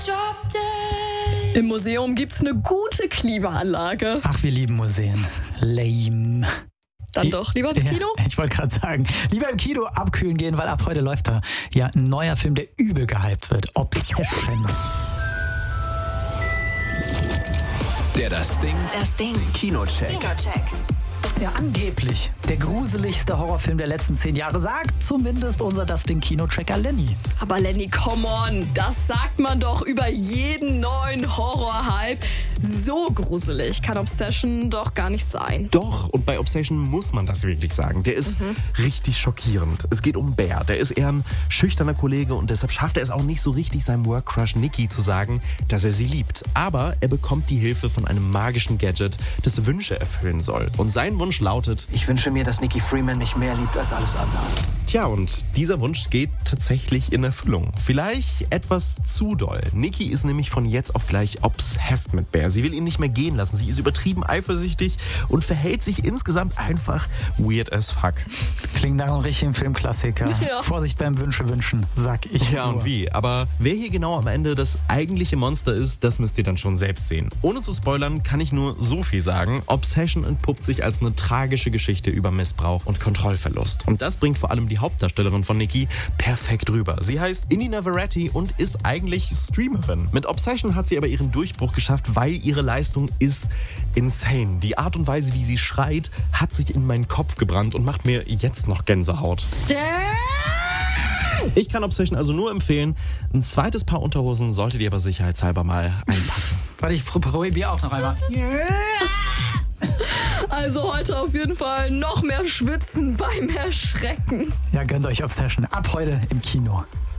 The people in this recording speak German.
Im Museum gibt's eine gute Klimaanlage. Ach, wir lieben Museen. Lame. Dann doch lieber ins Kino? Ja, ich wollte gerade sagen, lieber im Kino abkühlen gehen, weil ab heute läuft da ja ein neuer Film, der übel gehypt wird. Obsession. Das Ding. Kinocheck. Ja, angeblich der gruseligste Horrorfilm der letzten 10 Jahre, sagt zumindest unser Das Ding Kinochecker Lenny. Aber Lenny, come on, das sagt man doch über jeden neuen Horror-Hype. So gruselig kann Obsession doch gar nicht sein. Doch, und bei Obsession muss man das wirklich sagen. Der ist richtig schockierend. Es geht um Bear. Der ist eher ein schüchterner Kollege und deshalb schafft er es auch nicht so richtig, seinem Workcrush Nikki zu sagen, dass er sie liebt. Aber er bekommt die Hilfe von einem magischen Gadget, das Wünsche erfüllen soll. Und sein Wunsch lautet: Ich wünsche mir, dass Nikki Freeman mich mehr liebt als alles andere. Tja, und dieser Wunsch geht tatsächlich in Erfüllung. Vielleicht etwas zu doll. Nikki ist nämlich von jetzt auf gleich obsessed mit Bear. Sie will ihn nicht mehr gehen lassen. Sie ist übertrieben eifersüchtig und verhält sich insgesamt einfach weird as fuck. Klingt nach einem richtigen Filmklassiker. Ja. Vorsicht beim Wünsche wünschen, sag ich. Ja, nur. und wie? Aber wer hier genau am Ende das eigentliche Monster ist, das müsst ihr dann schon selbst sehen. Ohne zu spoilern, kann ich nur so viel sagen. Obsession entpuppt sich als eine tragische Geschichte über Missbrauch und Kontrollverlust. Und das bringt vor allem die Hauptdarstellerin von Nikki perfekt rüber. Sie heißt Indina Verratti und ist eigentlich Streamerin. Mit Obsession hat sie aber ihren Durchbruch geschafft, weil ihre Leistung ist insane. Die Art und Weise, wie sie schreit, hat sich in meinen Kopf gebrannt und macht mir jetzt noch Gänsehaut. Ich kann Obsession also nur empfehlen. Ein zweites Paar Unterhosen solltet ihr aber sicherheitshalber mal einpacken. Warte, ich probiere auch noch einmal. Also heute auf jeden Fall noch mehr schwitzen beim Erschrecken. Ja, gönnt euch Obsession. Ab heute im Kino.